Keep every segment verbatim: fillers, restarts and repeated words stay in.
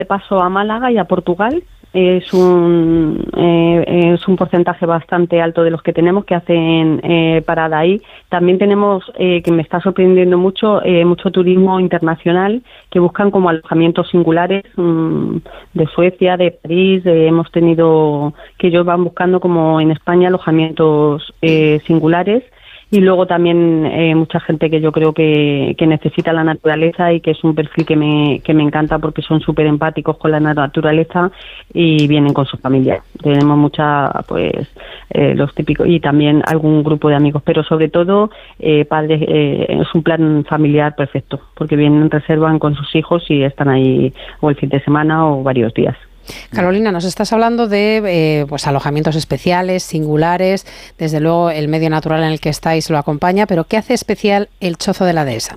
de paso a Málaga y a Portugal. Es un eh, es un porcentaje bastante alto de los que tenemos que hacen eh, parada ahí. También tenemos, eh, que me está sorprendiendo mucho, eh, mucho turismo internacional que buscan como alojamientos singulares mmm, de Suecia, de París. Eh, hemos tenido que ellos van buscando como en España alojamientos eh, singulares. Y luego también eh, mucha gente que yo creo que, que necesita la naturaleza y que es un perfil que me, que me encanta porque son súper empáticos con la naturaleza y vienen con sus familias. Tenemos mucha, pues, eh, los típicos y también algún grupo de amigos, pero sobre todo eh, padres, eh, es un plan familiar perfecto porque vienen, reservan con sus hijos y están ahí o el fin de semana o varios días. Carolina, nos estás hablando de eh, pues alojamientos especiales, singulares, desde luego el medio natural en el que estáis lo acompaña, pero ¿qué hace especial el Chozo de la Dehesa?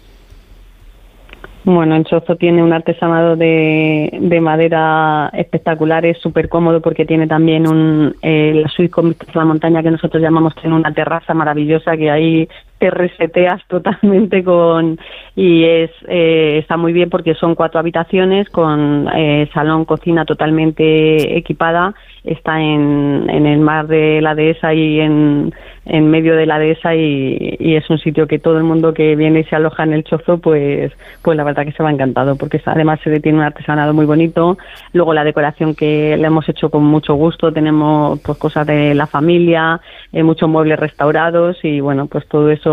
Bueno, el Chozo tiene un artesanado de, de madera espectacular, es súper cómodo porque tiene también un eh, la suite con vistas a la montaña que nosotros llamamos, tiene una terraza maravillosa que ahí te reseteas totalmente con y es eh, está muy bien porque son cuatro habitaciones con eh, salón, cocina totalmente equipada, está en, en el mar de la Dehesa y en, en medio de la Dehesa y, y es un sitio que todo el mundo que viene y se aloja en el Chozo pues pues la verdad que se va encantado porque además se tiene un artesanado muy bonito. Luego la decoración que le hemos hecho con mucho gusto, tenemos pues cosas de la familia, eh, muchos muebles restaurados y bueno, pues todo eso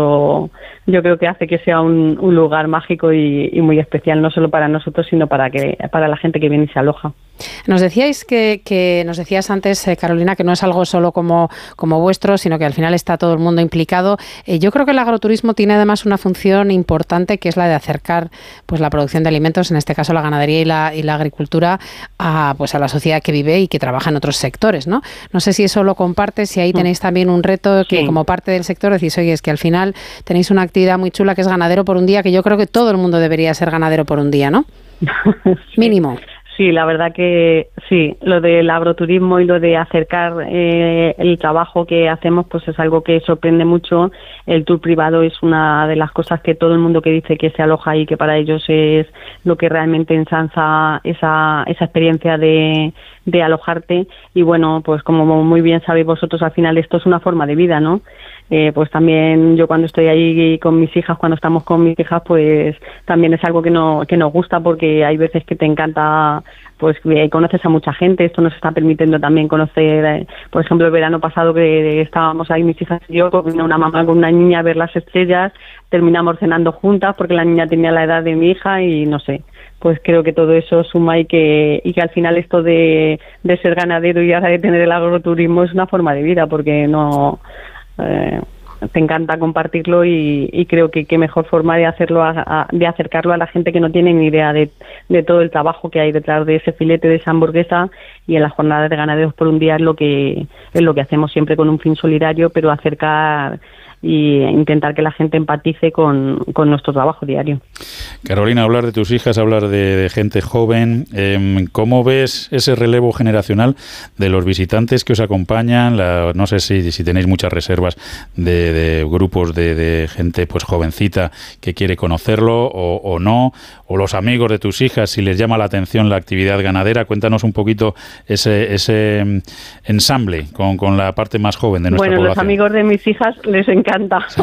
yo creo que hace que sea un, un lugar mágico y, y muy especial, no solo para nosotros, sino para que para la gente que viene y se aloja. Nos decíais que, que nos decías antes, eh, Carolina, que no es algo solo como, como vuestro, sino que al final está todo el mundo implicado. Eh, yo creo que el agroturismo tiene además una función importante que es la de acercar pues la producción de alimentos, en este caso la ganadería y la, y la agricultura, a pues a la sociedad que vive y que trabaja en otros sectores, ¿no? No sé si eso lo compartes, si ahí tenéis también un reto que sí. Como parte del sector decís, oye, es que al final tenéis una actividad muy chula que es ganadero por un día, que yo creo que todo el mundo debería ser ganadero por un día, ¿no? Sí. Mínimo. Sí, la verdad que sí, lo del agroturismo y lo de acercar eh, el trabajo que hacemos pues es algo que sorprende mucho. El tour privado es una de las cosas que todo el mundo que dice que se aloja y que para ellos es lo que realmente ensanza esa, esa experiencia de, de alojarte. Y bueno, pues como muy bien sabéis vosotros, al final esto es una forma de vida, ¿no? Eh, pues también yo cuando estoy ahí con mis hijas, cuando estamos con mis hijas, pues también es algo que no que nos gusta porque hay veces que te encanta, pues eh, conoces a mucha gente. Esto nos está permitiendo también conocer, eh, por ejemplo, el verano pasado que estábamos ahí mis hijas y yo, con una mamá con una niña a ver las estrellas, terminamos cenando juntas porque la niña tenía la edad de mi hija y no sé. Pues creo que todo eso suma y que y que al final esto de, de ser ganadero y ahora de tener el agroturismo es una forma de vida porque no... Eh, te encanta compartirlo y, y creo que qué mejor forma de hacerlo a, a, de acercarlo a la gente que no tiene ni idea de, de todo el trabajo que hay detrás de ese filete, de esa hamburguesa. Y en las jornadas de ganaderos por un día es lo que es lo que hacemos siempre con un fin solidario, pero acercar y intentar que la gente empatice con, con nuestro trabajo diario. Carolina, hablar de tus hijas, hablar de, de gente joven, eh, ¿cómo ves ese relevo generacional de los visitantes que os acompañan? La, no sé si, si tenéis muchas reservas de, de grupos de, de gente pues jovencita que quiere conocerlo o, o no, o los amigos de tus hijas, si les llama la atención la actividad ganadera. Cuéntanos un poquito ese, ese ensamble con, con la parte más joven de nuestra bueno, población. Bueno, los amigos de mis hijas les encanta. Sí.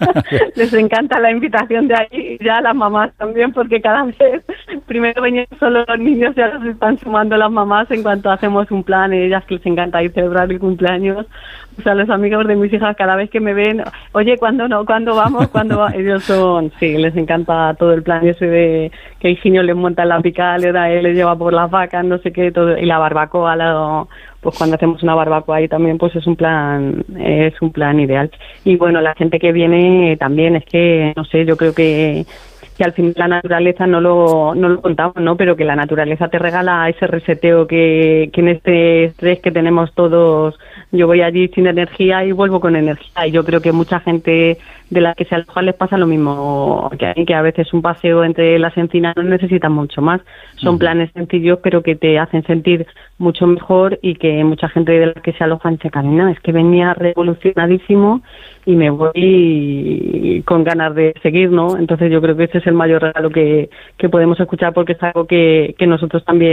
Les encanta la invitación de ahí, ya las mamás también, porque cada vez primero venían solo los niños, ya los están sumando las mamás en cuanto hacemos un plan, ellas que les encanta ir a celebrar el cumpleaños. O sea, los amigos de mis hijas cada vez que me ven, oye, ¿cuándo no? ¿Cuándo vamos? ¿Cuándo va? Ellos son, sí, les encanta todo el plan ese de que Higinio les monta en la picalera, él les lleva por las vacas, no sé qué, todo, y la barbacoa, la, pues cuando hacemos una barbacoa ahí también, pues es un plan, es un plan ideal. Y bueno, la gente que viene también, es que, no sé, yo creo que que al final la naturaleza no lo no lo contamos, ¿no? Pero que la naturaleza te regala ese reseteo que, que en este estrés que tenemos todos, yo voy allí sin energía y vuelvo con energía, y yo creo que mucha gente de las que se alojan les pasa lo mismo que, que a veces un paseo entre las encinas no necesita mucho más. Son uh-huh. planes sencillos, pero que te hacen sentir mucho mejor y que mucha gente de las que se alojan dice, Carolina, es que venía revolucionadísimo y me voy con ganas de seguir, ¿no? Entonces yo creo que ese es el mayor regalo que, que podemos escuchar, porque es algo que, que nosotros también